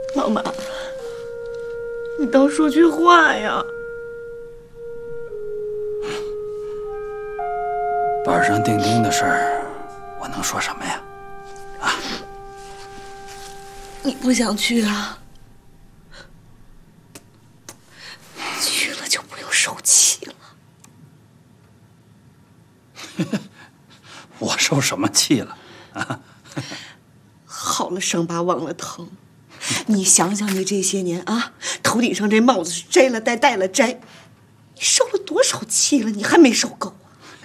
老妈，你倒说句话呀！ 板上钉钉的事儿，我能说什么呀？啊！ 你不想去啊？去了就不用受气了。 我受什么气了？啊！ 好了伤疤忘了疼，你想想你这些年啊，头顶上这帽子是摘了戴，戴了摘，你受了多少气了？你还没受够啊？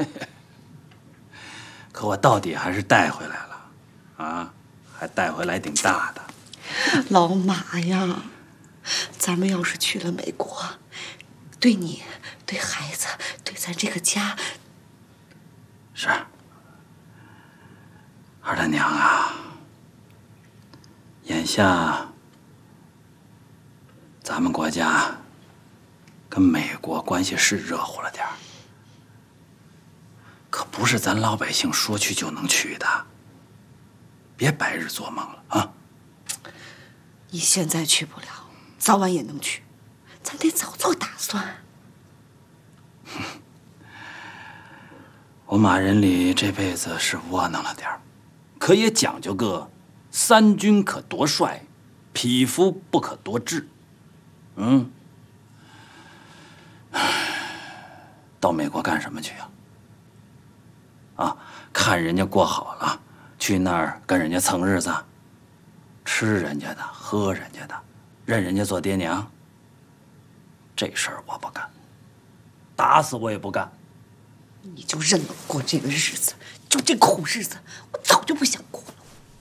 可我到底还是带回来了，啊，还带回来挺大的。 老马呀，咱们要是去了美国，对你、对孩子、对咱这个家， 是。二大娘啊，眼下咱们国家跟美国关系是热乎了点儿，可不是咱老百姓说去就能去的，别白日做梦了啊！ 你现在去不了，早晚也能去，咱得早做打算。 我马仁礼这辈子是窝囊了点儿，可也讲究个三军可夺帅，匹夫不可夺志。到美国干什么去啊？啊，看人家过好了，去那儿跟人家蹭日子，吃人家的，喝人家的，认人家做爹娘。这事儿我不干，打死我也不干。 你就认了过这个日子，就这苦日子，我早就不想过了。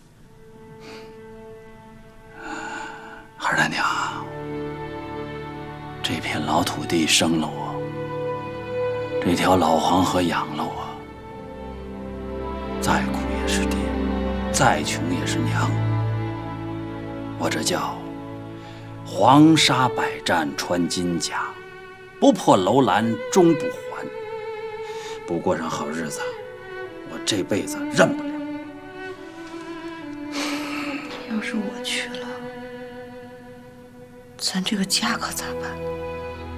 二大娘，这片老土地生了我，这条老黄河养了我，再苦也是爹，再穷也是娘。我这叫黄沙百战穿金甲，不破楼兰终不还。不过上好日子，我这辈子认不了。 要是我去了，咱这个家可咋办？